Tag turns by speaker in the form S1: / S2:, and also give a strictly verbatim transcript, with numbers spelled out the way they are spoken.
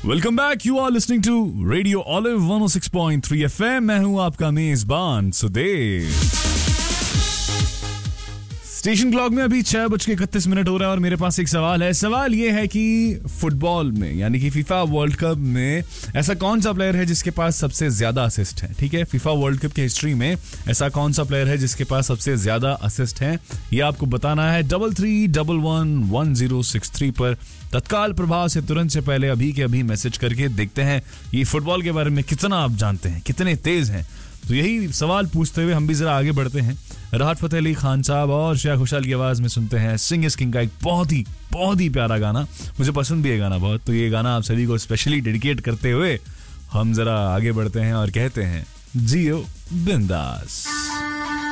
S1: Welcome back. You are listening to radio olive one O six point three FM. मैं हूं आपका मेजबान Sudev. Station clock में अभी छह बज के इकतीस मिनट हो रहा है और मेरे पास एक सवाल है. सवाल ये है कि फुटबॉल में यानी कि फीफा वर्ल्ड कप में ऐसा कौन सा प्लेयर है जिसके पास सबसे ज्यादा असिस्ट है. ठीक है, फीफा वर्ल्ड कप की हिस्ट्री में ऐसा कौन सा प्लेयर है जिसके पास सबसे ज्यादा असिस्ट है, ये आपको बताना है. Double three double one one zero six three पर तत्काल प्रभाव से तुरंत से पहले अभी के अभी मैसेज करके देखते हैं ये फुटबॉल के बारे में कितना आप जानते हैं, कितने तेज हैं. तो यही सवाल पूछते हुए हम भी जरा आगे बढ़ते हैं. राहत फतेह अली खान साहब और श्रेया घोषाल की आवाज में सुनते हैं सिंग इज किंग का एक बहुत ही बहुत ही प्यारा गाना. मुझे पसंद भी है गाना बहुत, तो ये गाना आप सभी को स्पेशली डेडिकेट करते हुए हम जरा आगे बढ़ते हैं और कहते हैं जियो बिंदास.